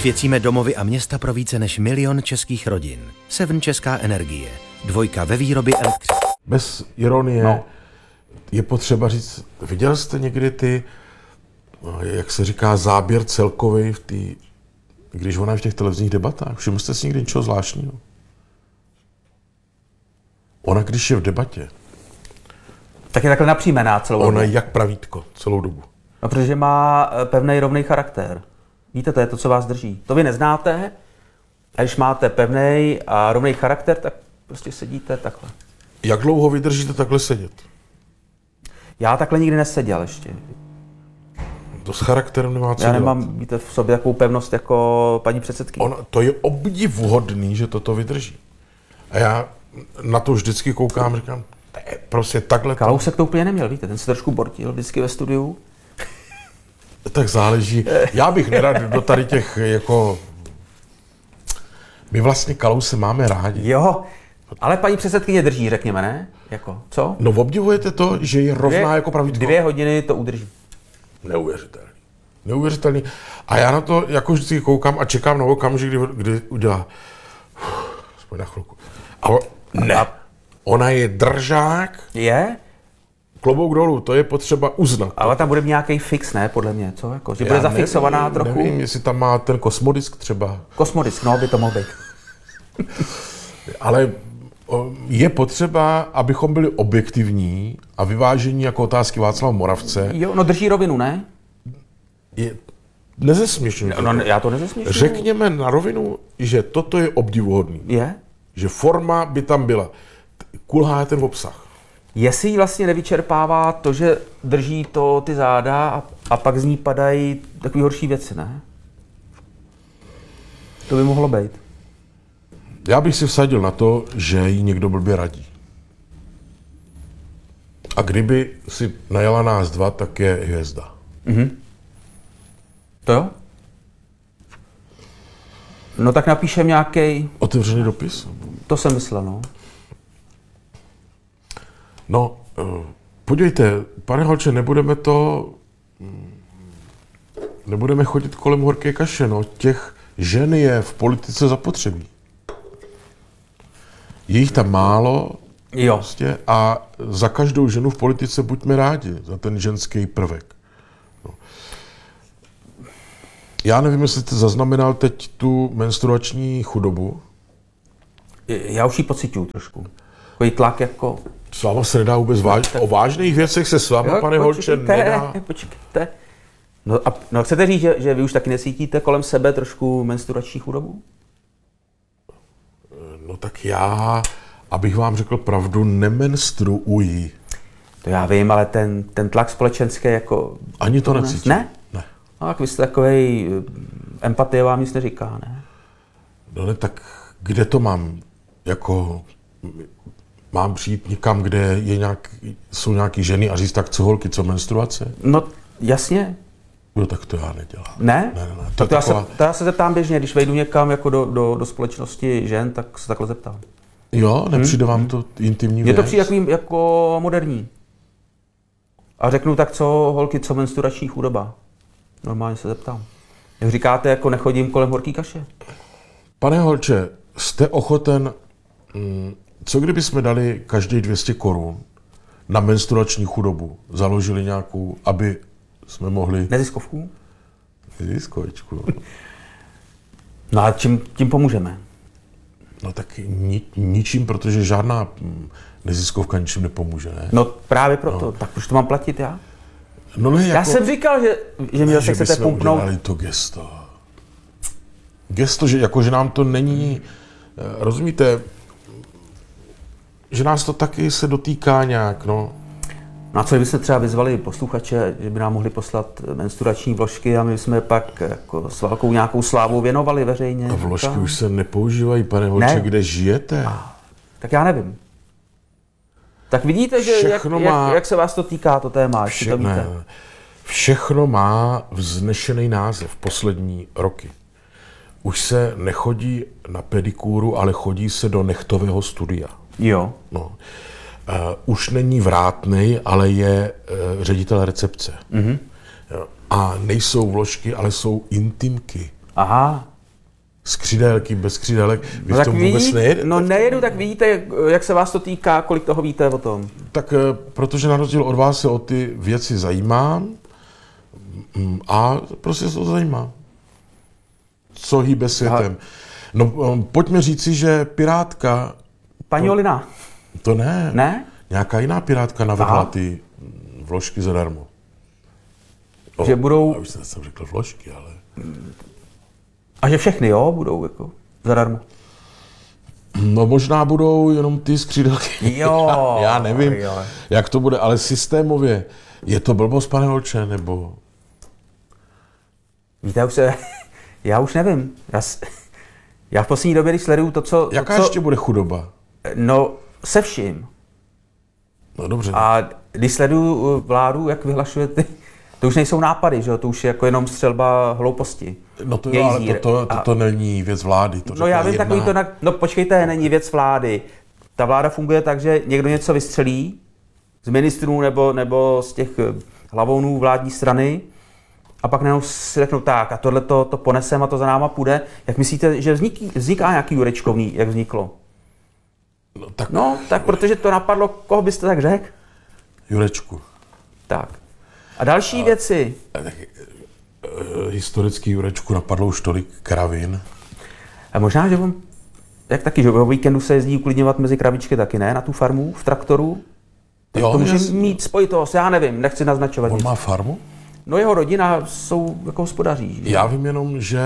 Osvěcíme domovy a města pro více než 1 000 000 českých rodin. Seven Česká energie. 2 ve výrobě elektřiny. Bez ironie je potřeba říct, viděl jste někdy ty, jak se říká, záběr celkový když ona je v těch televizních debatách? Všiml jste si někdy něčeho zvláštního? Ona, když je v debatě, tak je takhle napřímená celou dobu. Ona je jak pravítko celou dobu. No, protože má pevný, rovný charakter. Víte, to je to, co vás drží. To vy neznáte, a když máte pevný a rovný charakter, tak prostě sedíte takhle. Jak dlouho vydržíte takhle sedět? Já takhle nikdy neseděl ještě. To s charakterem nemá co Já dělat. nemám, víte, v sobě takovou pevnost jako paní předsedkyně. To je obdivuhodný, že toto vydrží. A já na to vždycky koukám, říkám, prostě takhle... Kalousek to úplně neměl, víte, ten se trošku bortil vždycky ve studiu. Tak záleží. Já bych nerad do tady těch, jako... My vlastně Kalouse máme rádi. Jo, ale paní předsedkyně drží, řekněme, ne? Jako, co? No obdivujete to, že je rovná jako pravítko? 2 hodiny to udrží. Neuvěřitelný. A já na to jako vždycky koukám a čekám na okamžik, kdy udělá... Aspoň na chvilku. Ne. Ona je držák. Je? Klobouk dolů, to je potřeba uznat. Ale tam bude nějaký fix, ne, podle mě, co? Jako, že bude zafixovaná trochu? Nevím, jestli tam má ten kosmodisk třeba. Kosmodisk, no, by to mohl být. Ale je potřeba, abychom byli objektivní a vyvážení jako otázky Václava Moravce. Jo, no drží rovinu, ne? Nezesměšňuji. No, já to nezesměšňuji. Řekněme na rovinu, že toto je obdivuhodný. Je? Že forma by tam byla. Kulhá je ten obsah. Jestli jí vlastně nevyčerpává to, že drží to ty záda a pak z ní padají takové horší věci, ne? To by mohlo být. Já bych si vsadil na to, že jí někdo blbě radí. A kdyby si najela nás 2, tak je hvězda. Mhm. To jo? No tak napíšem nějaký. Otevřený dopis? To jsem myslel, no. No, podívejte, pane Holče, nebudeme chodit kolem horké kaše, no. Těch žen je v politice zapotřebí. Je jich tam málo. Jo. Prostě, a za každou ženu v politice buďme rádi, za ten ženský prvek. No. Já nevím, jestli jste zaznamenal teď tu menstruační chudobu. Já už ji pociťuju trošku. Takový tlak jako... S váma se nedá vůbec o vážných věcech se s váma, pane Holče, nedá. Počkejte. No chcete říct, že vy už taky necítíte kolem sebe trošku menstruační chudobu? No tak já, abych vám řekl pravdu, nemenstruuji. To já vím, ale ten tlak společenský jako... Ani to necítím. Ne? Ne. No tak vy jste takovej, empatie vám nic neříká, ne? No ne, tak kde to mám? Jako, mám přijít někam, kde jsou nějaký ženy a říct, tak co holky, co menstruace? No jasně. No tak to já nedělám. Ne? Ne. To já se zeptám běžně, když vejdu někam jako do společnosti žen, tak se takhle zeptám. Jo, nepřijde vám to intimní věc? Je to přijde takovým jako moderní. A řeknu tak, co holky, co menstruační chudoba. Normálně se zeptám. Jak říkáte, jako nechodím kolem horký kaše? Pane Holče, jste ochoten, co kdyby jsme dali každý 200 korun na menstruační chudobu, založili nějakou, aby jsme mohli... Neziskovku? Neziskovičku. No a tím pomůžeme? No tak ničím, protože žádná neziskovka ničím nepomůže, ne? No právě proto. No. Tak proč to mám platit já? No ne, jako... Já jsem říkal, že mi zase chcete pumpnout. Udělali to gesto. Gesto, že nám to není... Rozumíte, že nás to taky se dotýká nějak, no. No a co bychom třeba vyzvali posluchače, že by nám mohli poslat menstruační vložky a my jsme pak jako s velkou nějakou slávou věnovali veřejně. A vložky už se nepoužívají, pane Holče, kde žijete? Tak já nevím. Tak vidíte, že jak se vás to týká, to téma, to víte. Všechno má vznešený název poslední roky. Už se nechodí na pedikúru, ale chodí se do nechtového studia. Jo. No. Už není vrátnej, ale je ředitel recepce. Mm-hmm. A nejsou vložky, ale jsou intimky. Aha. z křidélky, bez křidélek. Vy v tom vůbec nejedete? No nejedu, tak vidíte, jak se vás to týká, kolik toho víte o tom. Tak protože na rozdíl od vás se o ty věci zajímám a prostě se to zajímá. Co hýbe světem. No pojďme říci, že pirátka... Paní Olina. To ne. Ne? Nějaká jiná pirátka navrhla ty vložky zadarmo. Že budou... Já už jsem řekl vložky, ale... A že všechny, jo, budou jako zadarmo. No možná budou jenom ty skřídelky. Jo. Já nevím, jak to bude, ale systémově. Je to blbost, pane Holče, nebo... Víte, já už nevím. Já v poslední době, když sleduju to, co... Jaká ještě bude chudoba? No, se vším. No dobře. A když sleduju vládu, jak vyhlašuje ty... To už nejsou nápady, že jo? To už je jako jenom střelba hlouposti. No to jo, ale to není věc vlády. To no já vím, takový to... No počkejte, není věc vlády. Ta vláda funguje tak, že někdo něco vystřelí z ministrů nebo z těch hlavounů vládní strany a pak najednou si řeknou tak a tohle to ponesem a to za náma půjde. Jak myslíte, že vzniká nějaký Jurečkovný, jak vzniklo? No tak protože to napadlo, koho byste tak řekl? Jurečku. Tak. A další věci. Historický Jurečku napadlo už tolik kravin. A možná, že on, jak taky, že o víkendu se jezdí uklidňovat mezi kravičky taky, ne? Na tu farmu, v traktoru. Tak jo, to může mít spojitost, já nevím, nechci naznačovat. On má farmu? No jeho rodina jsou jako hospodaří. Já vím jenom, že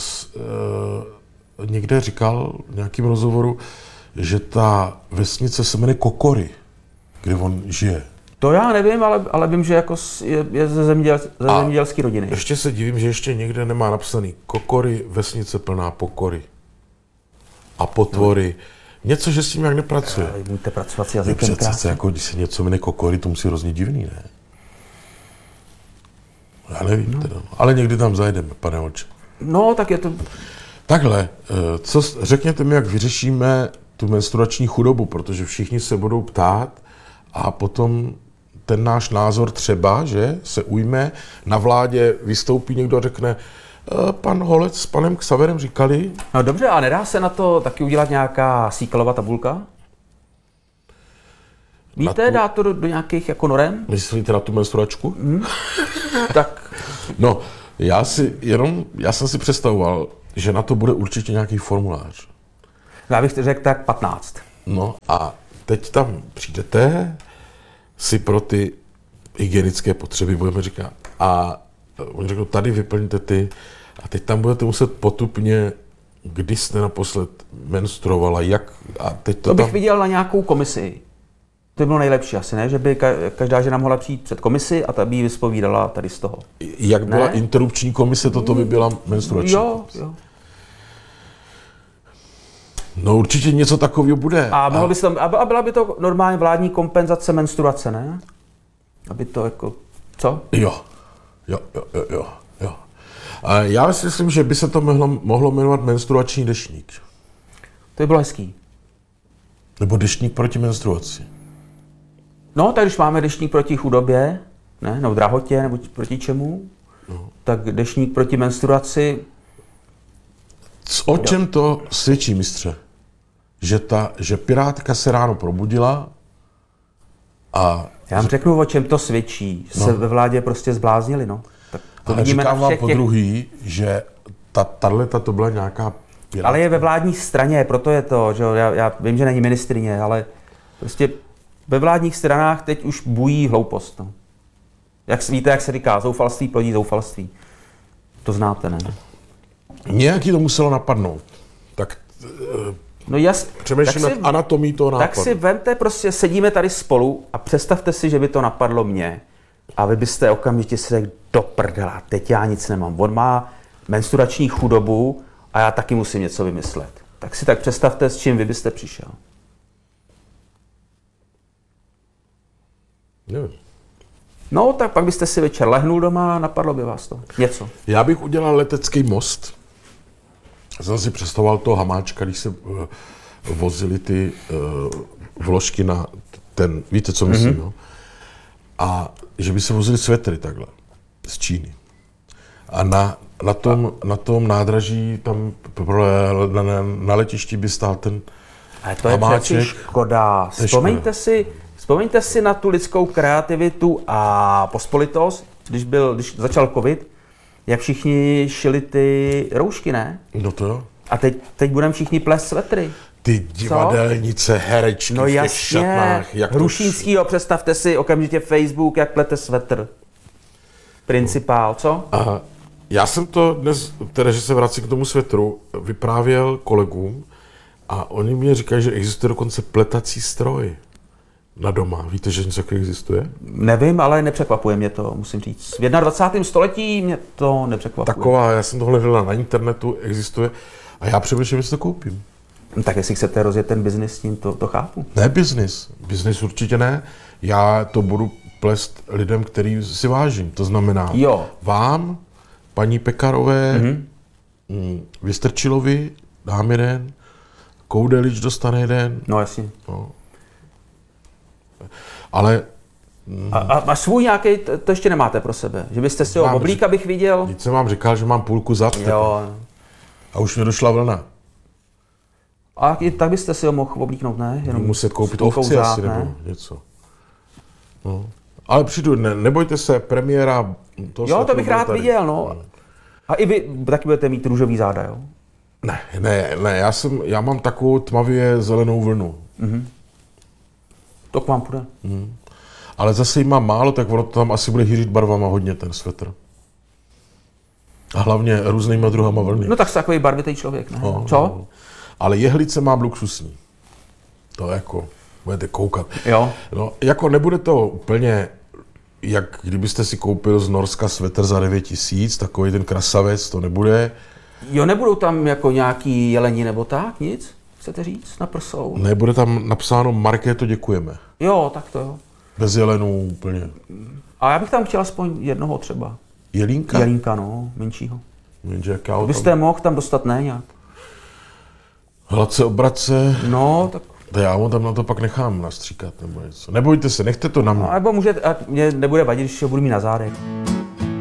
někde říkal v nějakém rozhovoru, že ta vesnice se jmenuje Kokory, kde on žije. To já nevím, ale vím, že jako je ze zemědělské rodiny. Ještě se divím, že ještě někde nemá napsaný Kokory, vesnice plná pokory. A potvory. Něco, že s tím jak nepracuje. Můžete pracovat s jazykem krásně. Jako když se něco jmenuje Kokory, to musí hrozně divný, ne? Já nevím teda. Ale někdy tam zajdeme, pane Holče. No, tak je to... Takhle, řekněte mi, jak vyřešíme tu menstruační chudobu, protože všichni se budou ptát a potom ten náš názor třeba, že se ujme, na vládě vystoupí někdo a řekne, pan Holec s panem Xaverem říkali. No dobře, a nedá se na to taky udělat nějaká Siegelova tabulka? Víte, dá to do nějakých jako norem? Myslíte na tu menstruačku? Tak. No, já jsem si představoval, že na to bude určitě nějaký formulář. Já bych řekl tak 15. No a teď tam přijdete si pro ty hygienické potřeby, budeme říkat, a oni řeknou, tady vyplňte ty, a teď tam budete muset potupně, kdy jste naposled menstruovala, jak, a teď to bych viděl na nějakou komisi. To by bylo nejlepší asi, ne? Že by každá žena mohla přijít před komisi a ta by jí vyspovídala tady z toho. Jak byla interrupční komise, toto by byla menstruační komise. Jo. No určitě něco takového bude. A byla by to normálně vládní kompenzace menstruace, ne? Aby to jako... Co? Jo. A já si myslím, že by se to mohlo jmenovat menstruační deštník. To by bylo hezký. Nebo deštník proti menstruaci. No, tak když máme deštník proti chudobě, ne, nebo drahotě, nebo proti čemu, tak deštník proti menstruaci... O čem to svědčí, mistře? Že pirátka se ráno probudila a... Já vám řeknu, o čem to svědčí. Se ve vládě prostě zbláznili, no. Tak to ale říkám vám podruhý, že tato to byla nějaká pirátka. Ale je ve vládní straně, proto je to, že já vím, že není ministryně, ale prostě ve vládních stranách teď už bují hloupost, no. Víte, jak se říká, zoufalství plodí zoufalství. To znáte, ne? Nějaký to muselo napadnout. Tak no jasně. Přemýšlím nad anatomí toho nápadu. Tak si vemte, prostě sedíme tady spolu a představte si, že by to napadlo mě. A vy byste okamžitě si řekli, do prdela, teď já nic nemám. On má menstruační chudobu a já taky musím něco vymyslet. Tak si tak představte, s čím vy byste přišel. Nevím. No, tak pak byste si večer lehnul doma a napadlo by vás to. Něco. Já bych udělal letecký most. Já jsem si představoval toho Hamáčka, když se vozili ty vložky na ten, víte, co myslím, no? A že by se vozili svetry takhle z Číny. A na tom nádraží, tam na letišti by stál ten Ale to je hamáček. přeci škoda. To je Vzpomeňte si na tu lidskou kreativitu a pospolitost, když začal covid, jak všichni šili ty roušky, ne? No to jo. A teď budeme všichni plést svetry. Ty divadelnice, herečky No v těch jasně, šatnách. Jak Hrušínskýho, představte si okamžitě Facebook, jak plete svetr. Principál, co? A já jsem to dnes, teda, že se vracím k tomu svetru, vyprávěl kolegům a oni mě říkají, že existuje dokonce pletací stroj na doma. Víte, že něco takového existuje? Nevím, ale nepřekvapuje mě to, musím říct. V 21. století mě to nepřekvapuje. Taková, já jsem tohle hledal na internetu, existuje a já přemýšlím, že si to koupím. No, tak jestli chcete rozjet ten biznis s tím, to chápu. Ne biznis. Biznis určitě ne. Já to budu plést lidem, který si vážím. To znamená vám, paní Pekarové, Vystrčilovi dám jeden, Koudelič dostane jeden. No jasně. No. Ale A svůj nějaký, to ještě nemáte pro sebe? Že byste si ho oblík, bych viděl? teď jsem vám říkal, že mám půlku zad. Jo. A už mě došla vlna. A i tak byste si ho mohl oblíknout, ne? Budu muset koupit půlkou ovci zad, asi ne? nebo něco. No. Ale přijdu, nebojte se, premiéra... Jo, to bych rád viděl, no. A i vy taky budete mít růžový záda, jo? Ne, já mám takovou tmavě zelenou vlnu. To k vám půjde. Ale zase jí mám málo, tak ono to tam asi bude hýřit barvama hodně, ten svetr. A hlavně různýma druhama vlny. No tak jste takový barvitý člověk, ne? No, Co? no. Ale jehlice mám luxusní. To jako, budete koukat. Jo. No, jako nebude to úplně, jak kdybyste si koupil z Norska svetr za 9 000, takový ten krasavec, to nebude. Jo, nebudou tam jako nějaký jeleni nebo tak, nic? Chcete říct? Na prsou? Nebude tam napsáno Markéto, děkujeme. Jo, tak to jo. Bez jelenů úplně. A já bych tam chtěl aspoň jednoho třeba. Jelínka? Jelínka, no, menšího. Jenže jak já ho Byste mohl tam dostat, ne, nějak? Hladce obratce, No, tak... to já ho tam na to pak nechám nastříkat nebo něco. Nebojte se, nechte to na mě. No, nebo můžete, a mě nebude vadit, když ho budu mít na zádech.